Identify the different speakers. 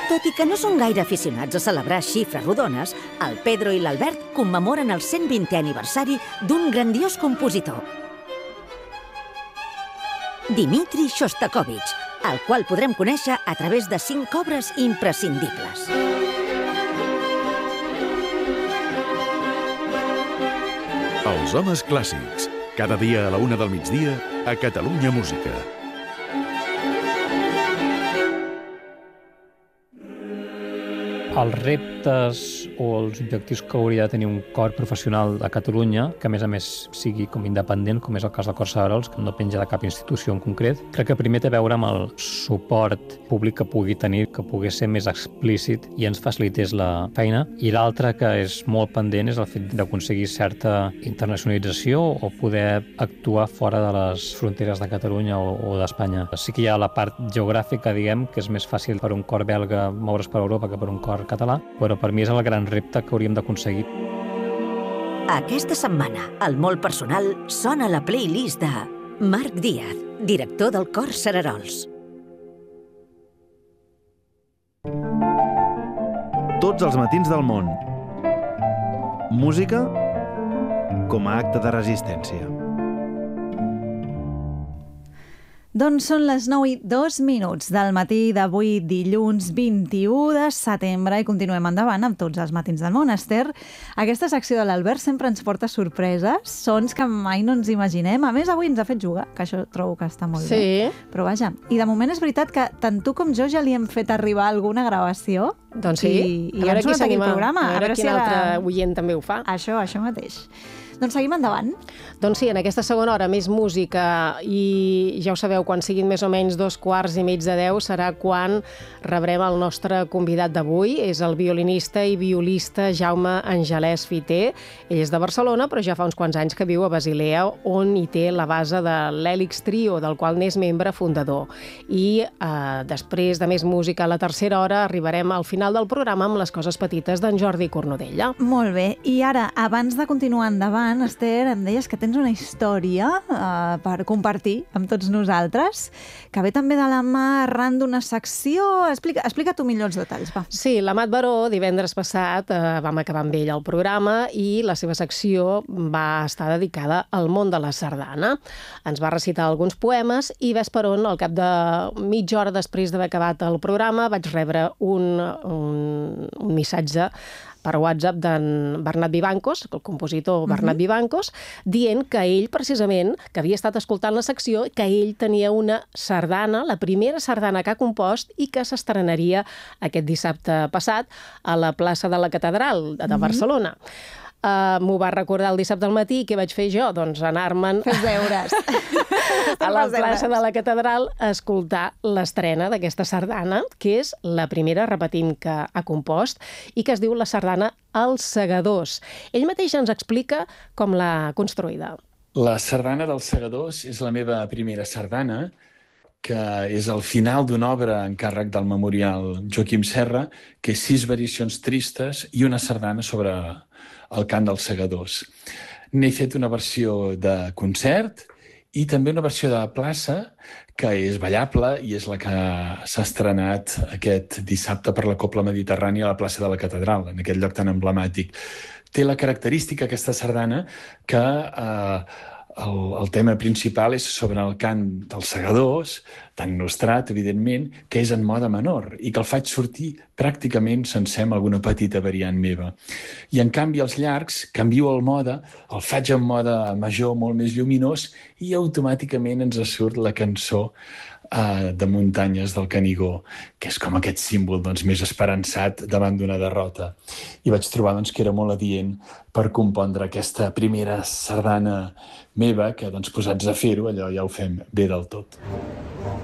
Speaker 1: Tot i que no són gaire aficionats a celebrar xifres rodones, el Pedro i l'Albert commemoren el 120è aniversari d'un grandiós compositor, Dmitri Shostakovich, el qual podrem conèixer a través de 5 obres imprescindibles.
Speaker 2: Els homes clàssics, cada dia a la 1 del migdia a Catalunya Música.
Speaker 3: Els reptes o els objectius que hauria de tenir un cor professional a Catalunya, que a més sigui com independent, com és el cas del Cor Cerarols, que no penja de cap institució en concret, crec que primer té a veure amb el suport públic que pugui tenir, que pugui ser més explícit i ens facilités la feina. I l'altre que és molt pendent és el fet d'aconseguir certa internacionalització o poder actuar fora de les fronteres de Catalunya o d'Espanya. Sí que hi ha la part geogràfica, diguem, que és més fàcil per un cor belga moure's per Europa que per un cor català, però per mi és el gran repte que hauríem d'aconseguir.
Speaker 1: Aquesta setmana, al Molt Personal, sona la playlist de Marc Díaz, director del Cor Cerarols.
Speaker 4: Tots els matins del món. Música com a acte de resistència.
Speaker 5: Doncs són les 9:02 del matí d'avui, dilluns 21 de setembre, i continuem endavant amb tots els matins del món. Esther, aquesta secció de l'Albert sempre ens porta sorpreses, sons que mai no ens imaginem. A més, avui ens ha fet jugar, que això trobo que està molt bé. Però vaja, i de moment és veritat que tant tu com jo ja li hem fet arribar alguna gravació.
Speaker 6: Doncs sí,
Speaker 5: i ja ens sonat aquí el programa.
Speaker 6: A veure quin altre oient també ho fa.
Speaker 5: Això mateix. Doncs seguim endavant.
Speaker 6: Doncs sí, en aquesta segona hora més música, i ja ho sabeu, quan siguin més o menys 9:15 serà quan rebrem el nostre convidat d'avui. És el violinista i violista Jaume Angelès Fiter. Ell és de Barcelona, però ja fa uns quants anys que viu a Basilea, on hi té la base de l'Hèlix Trio, del qual n'és membre fundador. I després de més música, a la tercera hora arribarem al final del programa amb les coses petites d'en Jordi Cornudella.
Speaker 5: Molt bé, i ara, abans de continuar endavant, Esther, em deies que tens una història per compartir amb tots nosaltres, que ve també de la mà arran d'una secció. Explica tu millor els detalls, va.
Speaker 6: Sí, l'Amat Baró, divendres passat, vam acabar amb ell el programa i la seva secció va estar dedicada al món de la sardana. Ens va recitar alguns poemes i ves per on, al cap de mitja hora després d'haver acabat el programa, vaig rebre un missatge per WhatsApp d'en Bernat Vivancos, el compositor Bernat Vivancos, dient que ell, precisament, que havia estat escoltant la secció, que ell tenia una sardana, la primera sardana que ha compost i que s'estrenaria aquest dissabte passat a la plaça de la Catedral de Barcelona. M'ho va recordar el dissabte al matí. Què vaig fer jo? Doncs anar-me'n
Speaker 5: Fes deures.
Speaker 6: a la plaça de la Catedral a escoltar l'estrena d'aquesta sardana, que és la primera, repetim, que ha compost i que es diu la sardana Els Segadors. Ell mateix ens explica com l'ha construïda.
Speaker 7: La sardana dels Segadors és la meva primera sardana, que és el final d'una obra en càrrec del Memorial Joaquim Serra, que és 6 variacions tristes i una sardana sobre el cant dels Segadors. N'he fet una versió de concert i també una versió de plaça que és ballable i és la que s'ha estrenat aquest dissabte per la Cobla Mediterrània a la plaça de la Catedral, en aquest lloc tan emblemàtic. Té la característica, aquesta sardana, que el tema principal és sobre el cant dels Segadors, tan nostrat, evidentment, que és en mode menor i que el faig sortir pràcticament sencer amb alguna petita variant meva. I, en canvi, els llargs, canvio el mode, el faig en mode major, molt més lluminós, i automàticament ens surt la cançó de Muntanyes del Canigó, que és com aquest símbol més esperançat davant d'una derrota. I vaig trobar que era molt adient per compondre aquesta primera sardana meva, que posats a fer-ho, allò ja ho fem bé del tot.